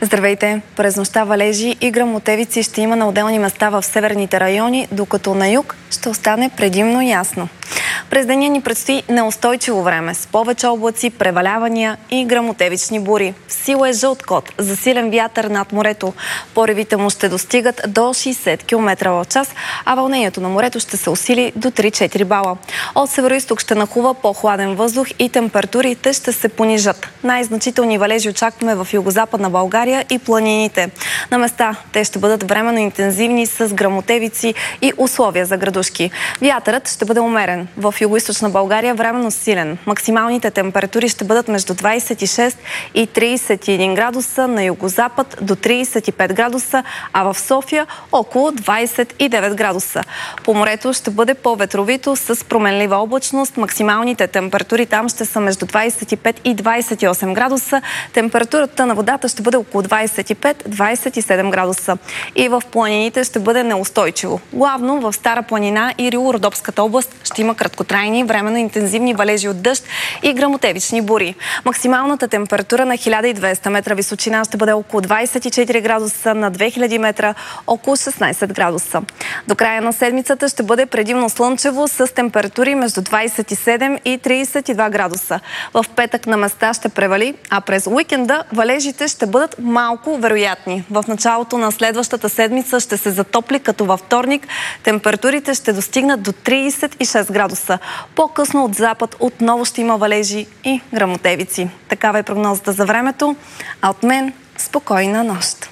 Здравейте! През нощта валежи и гръмотевици ще има на отделни места в северните райони, докато на юг ще остане предимно ясно. През деня ни предстои неустойчиво време с повече облаци, превалявания и гръмотевични бури. В сила е жълт код, засилен вятър над морето. Поревите му ще достигат до 60 км в час, а вълнението на морето ще се усили до 3-4 бала. От североизток ще нахува по-хладен въздух и температурите ще се понижат. Най-значителни валежи очакваме в югозападна България и планините. На места те ще бъдат временно интензивни с гръмотевици и условия за градушки. Вятърът ще бъде умерен. В югоизточна България временно силен. Максималните температури ще бъдат между 26 и 31 градуса, на югозапад до 35 градуса, а в София около 29 градуса. По морето ще бъде по-ветровито с променлива облачност. Максималните температури там ще са между 25 и 28 градуса. Температурата на водата ще бъде около 25-27 градуса. И в планините ще бъде неустойчиво. Главно в Стара планина и Рило-Родопската област ще има краткотрайни, временно интензивни валежи от дъжд и гръмотевични бури. Максималната температура на 1200 метра височина ще бъде около 24 градуса, на 2000 метра около 16 градуса. До края на седмицата ще бъде предимно слънчево с температури между 27 и 32 градуса. В петък на места ще превали, а през уикенда валежите ще бъдат малко вероятни. В началото на следващата седмица ще се затопли, като във вторник температурите ще достигнат до 36 градуса. По-късно от запад отново ще има валежи и гръмотевици. Такава е прогнозата за времето, а от мен спокойна нощ!